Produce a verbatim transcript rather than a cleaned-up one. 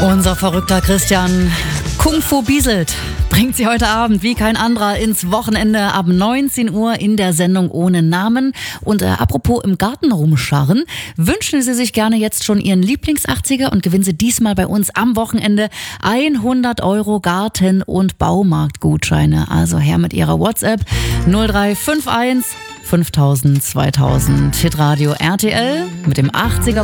Unser verrückter Christian Kung Fu bieselt bringt Sie heute Abend wie kein anderer ins Wochenende ab neunzehn Uhr in der Sendung Ohne Namen. Und äh, apropos im Garten rumscharren, wünschen Sie sich gerne jetzt schon Ihren Lieblings-achtziger und gewinnen Sie diesmal bei uns am Wochenende hundert Euro Garten- und Baumarktgutscheine. Also her mit Ihrer WhatsApp null drei fünf eins fünftausend zweitausend. Hitradio R T L mit dem achtziger